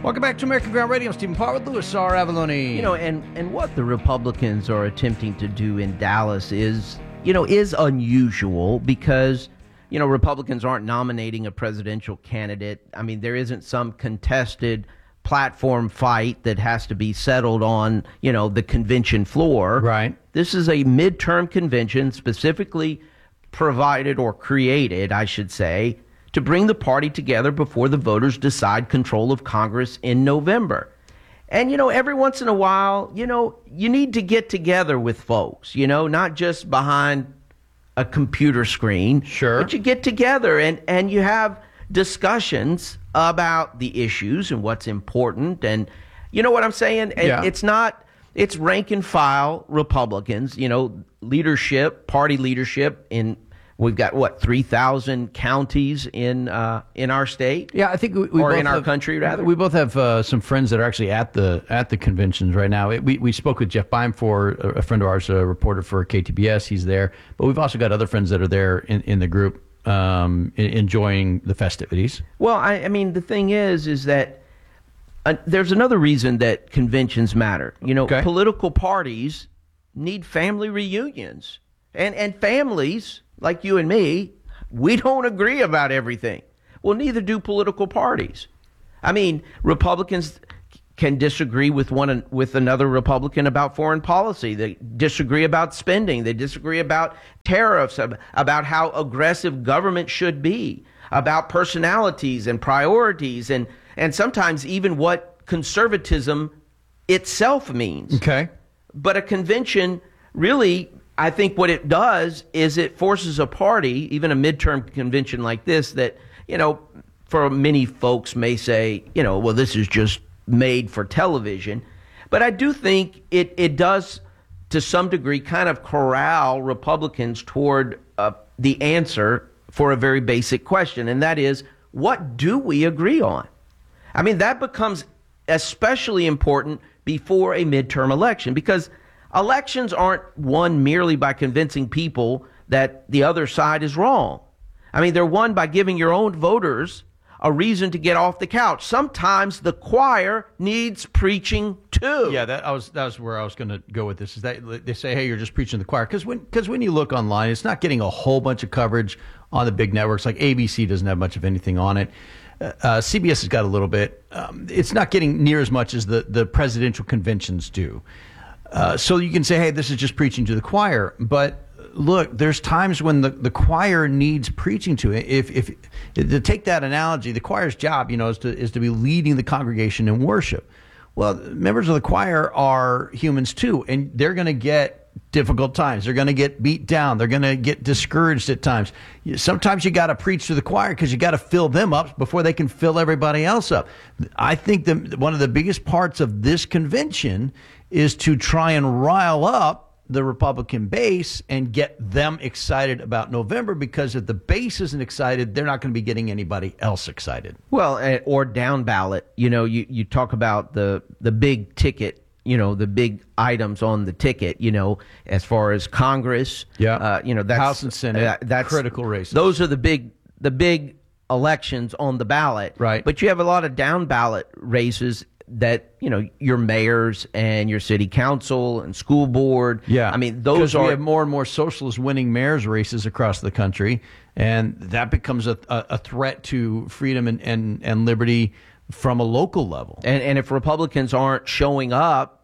Welcome back to American Ground Radio. I'm Stephen Parr with Louis R. Avalone. And what the Republicans are attempting to do in Dallas is unusual because, Republicans aren't nominating a presidential candidate. I mean, there isn't some contested platform fight that has to be settled on, the convention floor. Right. This is a midterm convention specifically provided or created, I should say, to bring the party together before the voters decide control of Congress in November. And, every once in a while, you need to get together with folks, not just behind a computer screen. Sure. But you get together and you have discussions about the issues and what's important. And you know what I'm saying? Yeah. It's rank and file Republicans, party leadership we've got 3,000 counties in our state. Yeah, I think we or both in our country rather. We both have some friends that are actually at the conventions right now. We spoke with Jeff Beimfohr, a friend of ours, a reporter for KTBS. He's there, but we've also got other friends that are there in the group enjoying the festivities. Well, I mean, the thing is that there's another reason that conventions matter. Okay. Political parties need family reunions, and families like you and me, we don't agree about everything. Well, neither do political parties. I mean, Republicans can disagree with another Republican about foreign policy. They disagree about spending. They disagree about tariffs, about how aggressive government should be, about personalities and priorities, and sometimes even what conservatism itself means. Okay. But a convention really, I think what it does is it forces a party, even a midterm convention like this, that, for many folks may say, well, this is just made for television. But I do think it does, to some degree, kind of corral Republicans toward the answer for a very basic question, and that is, what do we agree on? I mean, that becomes especially important before a midterm election, because elections aren't won merely by convincing people that the other side is wrong. I mean, they're won by giving your own voters a reason to get off the couch. Sometimes the choir needs preaching too. Yeah, that was where I was going to go with this. Is that they say, hey, you're just preaching to the choir? Because when you look online, it's not getting a whole bunch of coverage on the big networks. Like ABC doesn't have much of anything on it. CBS has got a little bit. It's not getting near as much as the presidential conventions do. So you can say, hey, this is just preaching to the choir. But look, there's times when the choir needs preaching to. If to take that analogy, the choir's job, is to be leading the congregation in worship. Well, members of the choir are humans too, and they're going to get difficult times. They're going to get beat down. They're going to get discouraged at times. Sometimes you got to preach to the choir because you got to fill them up before they can fill everybody else up. I think that one of the biggest parts of this convention is to try and rile up the Republican base and get them excited about November, because if the base isn't excited, they're not going to be getting anybody else excited. Well, or down ballot. You talk about the big ticket, the big items on the ticket, as far as Congress. Yeah. That's House and Senate, that's critical races. Those are the big elections on the ballot. Right. But you have a lot of down ballot races that, your mayors and your city council and school board. Yeah. I mean, those are. We have more and more socialists winning mayor's races across the country, and that becomes a threat to freedom and liberty from a local level. And if Republicans aren't showing up,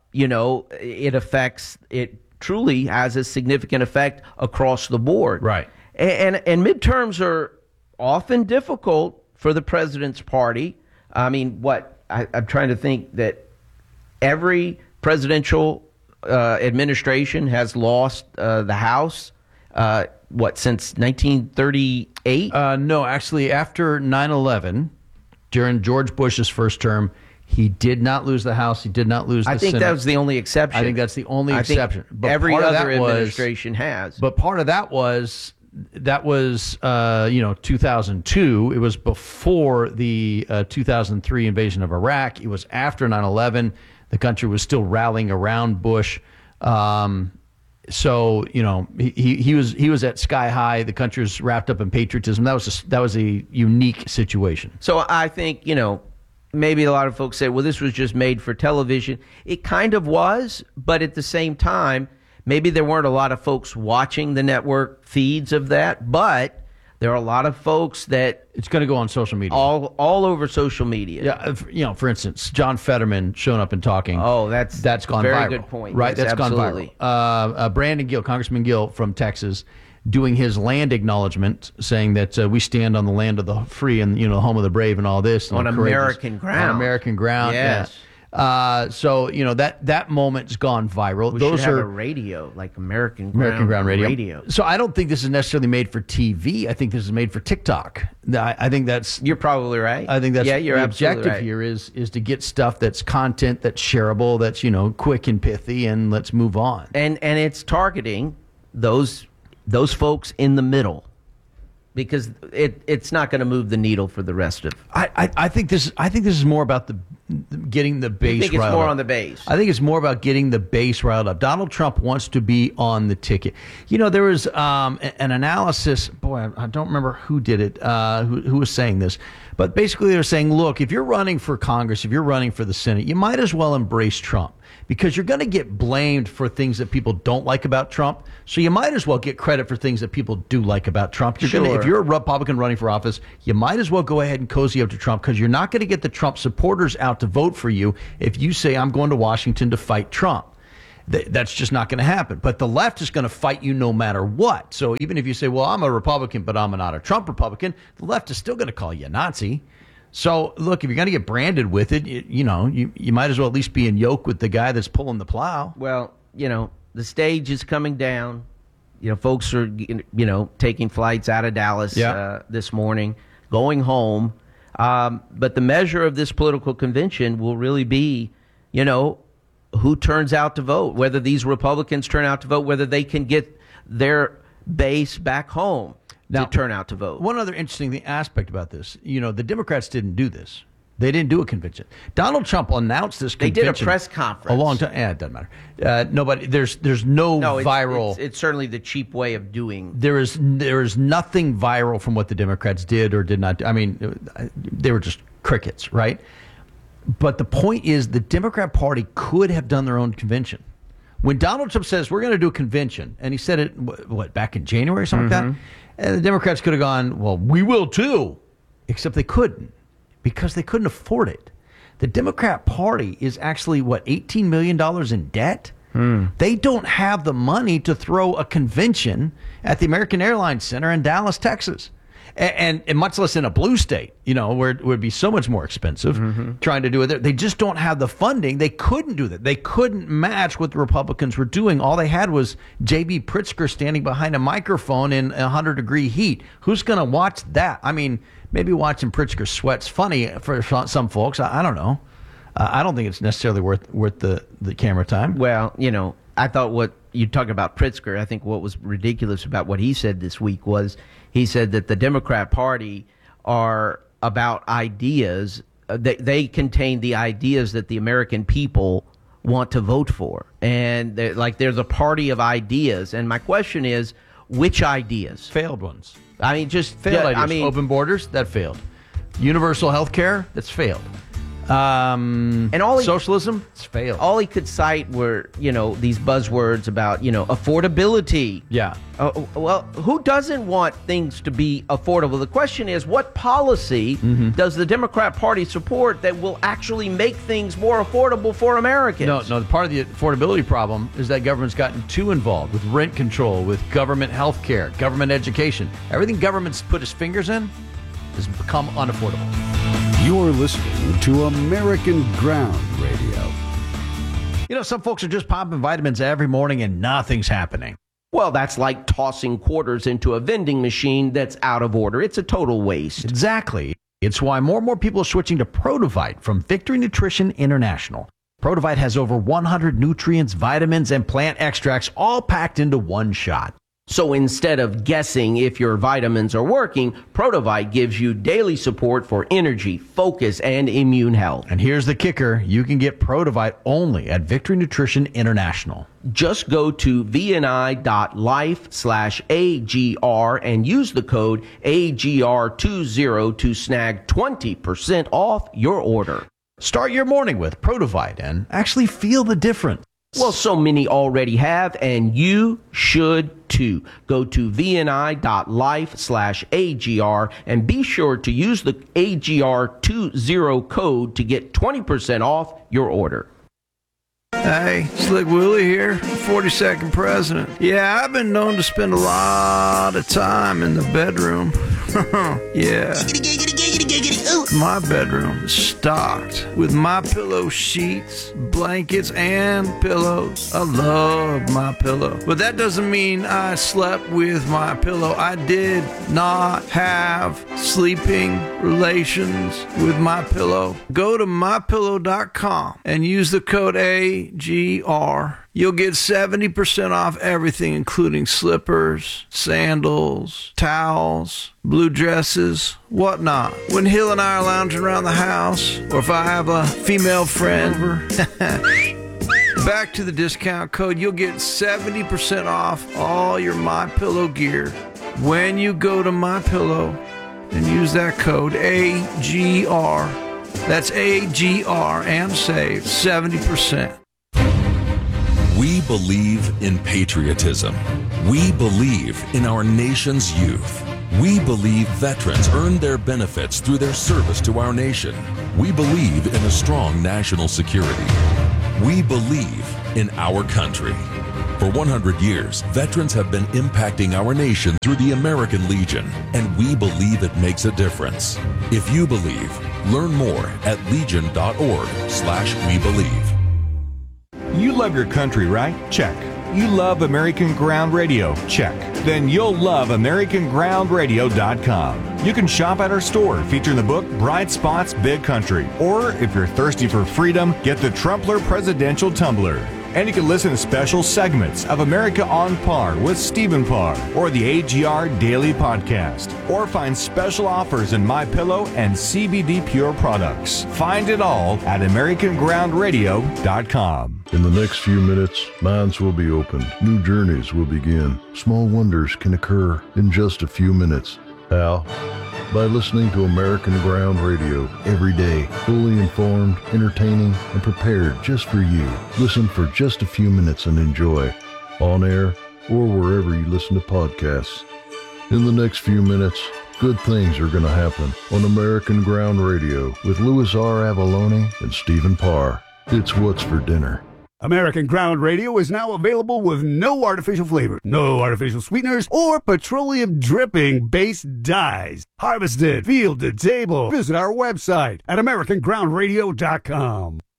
it truly has a significant effect across the board. Right. And midterms are often difficult for the president's party. I mean, I'm trying to think that every presidential administration has lost the House, since 1938? No, actually, after 9/11, during George Bush's first term, he did not lose the House. He did not lose the Senate. I think that was the only exception. I think that's the only exception. But every other administration has. But part of that was 2002. It was before the 2003 invasion of Iraq. It was after 9/11. The country was still rallying around Bush. So he was at sky high. The country was wrapped up in patriotism. That was a unique situation. So I think maybe a lot of folks say, well, this was just made for television. It kind of was, but at the same time, maybe there weren't a lot of folks watching the network feeds of that, but there are a lot of folks that It's going to go on social media. all over social media. Yeah, for instance, John Fetterman showing up and talking. Oh, that's gone very viral. good point. Right, Yes, that's absolutely. gone viral. Brandon Gill, Congressman Gill from Texas, doing his land acknowledgement, saying that we stand on the land of the free and the home of the brave and all this. On courageous. American ground. On American ground. Yes. Yeah. So that moment's gone viral. We Those should have are a radio, like American Ground radio. So I don't think this is necessarily made for TV. I think this is made for TikTok. I think that's. You're probably right. I think that's you're the absolutely objective right. here is to get stuff that's content, that's shareable, that's quick and pithy, and let's move on. And it's targeting those folks in the middle, because it's not going to move the needle for the rest of. I think this is more about getting the base. I think it's riled more up. on the base. I think it's more about getting the base riled up. Donald Trump wants to be on the ticket. There was an analysis. Boy, I don't remember who did it. Who was saying this? But basically, they're saying, look, if you're running for Congress, if you're running for the Senate, you might as well embrace Trump, because you're going to get blamed for things that people don't like about Trump. So you might as well get credit for things that people do like about Trump. If you're a Republican running for office, you might as well go ahead and cozy up to Trump, because you're not going to get the Trump supporters out to vote for you if you say, I'm going to Washington to fight Trump. That's just not going to happen. But the left is going to fight you no matter what. So even if you say, well, I'm a Republican, but I'm not a Trump Republican, the left is still going to call you a Nazi. So, look, if you're going to get branded with it, you might as well at least be in yoke with the guy that's pulling the plow. Well, the stage is coming down. Folks are, taking flights out of Dallas this morning, going home. But the measure of this political convention will really be, who turns out to vote, whether these Republicans turn out to vote, whether they can get their base back home to turn out to vote. One other interesting aspect about this, the Democrats didn't do this. They didn't do a convention. Donald Trump announced this convention. They did a press conference. A long time. It doesn't matter. Nobody. There's no viral. It's certainly the cheap way of doing. There is nothing viral from what the Democrats did or did not do. I mean, they were just crickets, right? But the point is, the Democrat Party could have done their own convention. When Donald Trump says we're going to do a convention, and he said it back in January or something like that, and the Democrats could have gone, well, we will too, except they couldn't, because they couldn't afford it. The Democrat Party is actually, $18 million in debt? They don't have the money to throw a convention at the American Airlines Center in Dallas, Texas. And much less in a blue state, where it would be so much more expensive trying to do it there. They just don't have the funding. They couldn't do that. They couldn't match what the Republicans were doing. All they had was J.B. Pritzker standing behind a microphone in 100-degree heat. Who's going to watch that? I mean, maybe watching Pritzker sweat's funny for some folks. I don't know. I don't think it's necessarily worth the camera time. Well, I thought what you talk about Pritzker, I think what was ridiculous about what he said this week was he said that the Democrat Party are about ideas. They contain the ideas that the American people want to vote for. And they're the party of ideas. And my question is, which ideas? Failed ones. I mean, just failed ideas. I mean, open borders, that failed. Universal health care, that's failed. And socialism, it's failed. All he could cite were, these buzzwords about, affordability. Yeah. Well, who doesn't want things to be affordable? The question is, what policy does the Democrat Party support that will actually make things more affordable for Americans? No, part of the affordability problem is that government's gotten too involved with rent control, with government health care, government education. Everything government's put its fingers in has become unaffordable. You're listening to American Ground Radio. Some folks are just popping vitamins every morning and nothing's happening. Well, that's like tossing quarters into a vending machine that's out of order. It's a total waste. Exactly. It's why more and more people are switching to Protovite from Victory Nutrition International. Protovite has over 100 nutrients, vitamins, and plant extracts all packed into one shot. So instead of guessing if your vitamins are working, Protovite gives you daily support for energy, focus, and immune health. And here's the kicker. You can get Protovite only at Victory Nutrition International. Just go to vni.life/AGR and use the code AGR20 to snag 20% off your order. Start your morning with Produvite and actually feel the difference. Well, so many already have, and you should too. Go to vni.life/AGR and be sure to use the AGR20 code to get 20% off your order. Hey, Slick Willie here, 42nd president. Yeah, I've been known to spend a lot of time in the bedroom. Yeah. My bedroom is stocked with MyPillow sheets, blankets, and pillows. I love MyPillow. But that doesn't mean I slept with MyPillow. I did not have sleeping relations with MyPillow. Go to MyPillow.com and use the code AGR. You'll get 70% off everything, including slippers, sandals, towels, blue dresses, whatnot. When Hill and I are lounging around the house, or if I have a female friend over, back to the discount code, you'll get 70% off all your MyPillow gear when you go to MyPillow and use that code AGR. That's AGR and save 70%. We believe in patriotism. We believe in our nation's youth. We believe veterans earn their benefits through their service to our nation. We believe in a strong national security. We believe in our country. For 100 years, veterans have been impacting our nation through the American Legion, and we believe it makes a difference. If you believe, learn more at legion.org/webelieve. You love your country, right? Check. You love American Ground Radio? Check. Then you'll love AmericanGroundRadio.com. You can shop at our store featuring the book Bright Spots, Big Country. Or if you're thirsty for freedom, get the Trumpler Presidential Tumbler. And you can listen to special segments of America on Par with Stephen Parr or the AGR Daily Podcast. Or find special offers in MyPillow and CBD Pure products. Find it all at AmericanGroundRadio.com. In the next few minutes, minds will be opened. New journeys will begin. Small wonders can occur in just a few minutes. How? By listening to American Ground Radio every day. Fully informed, entertaining, and prepared just for you. Listen for just a few minutes and enjoy. On air or wherever you listen to podcasts. In the next few minutes, good things are going to happen on American Ground Radio with Louis R. Avalone and Stephen Parr. It's What's for Dinner. American Ground Radio is now available with no artificial flavor, no artificial sweeteners, or petroleum dripping based dyes. Harvested, field to table. Visit our website at AmericanGroundRadio.com.